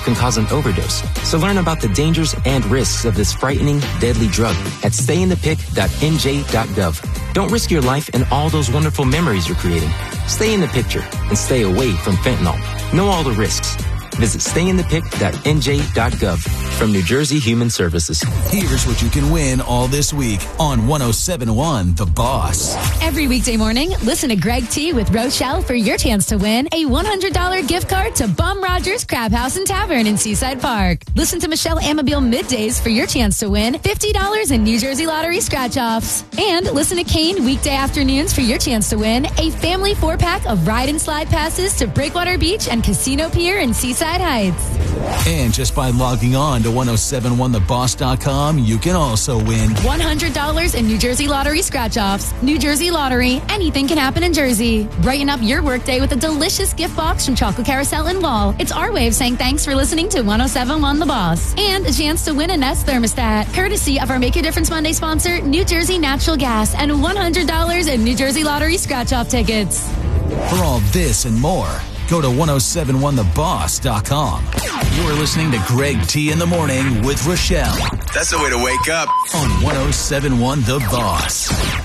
can cause an overdose. So learn about the dangers and risks of this frightening, deadly drug at stayinthepic.nj.gov. Don't risk your life and all those wonderful memories you're creating. Stay in the picture and stay away from fentanyl. Know all the risks. Visit stayinthepic.nj.gov from New Jersey Human Services. Here's what you can win all this week on 107.1 The Boss. Every weekday morning, listen to Greg T with Rochelle for your chance to win a $100 gift card to Bum Rogers Crab House and Tavern in Seaside Park. Listen to Michelle Amabile middays for your chance to win $50 in New Jersey Lottery scratch-offs. And listen to Kane weekday afternoons for your chance to win a family 4-pack of ride and slide passes to Breakwater Beach and Casino Pier in Seaside Heights. And just by logging on to 1071theboss.com, you can also win $100 in New Jersey Lottery scratch-offs. New Jersey Lottery, anything can happen in Jersey. Brighten up your workday with a delicious gift box from Chocolate Carousel and Wall. It's our way of saying thanks for listening to 107.1 The Boss. And a chance to win a Nest thermostat, courtesy of our Make a Difference Monday sponsor, New Jersey Natural Gas, and $100 in New Jersey Lottery scratch-off tickets. For all this and more, go to 1071theboss.com. You're listening to Greg T in the Morning with Rochelle. That's the way to wake up. On 1071 The Boss.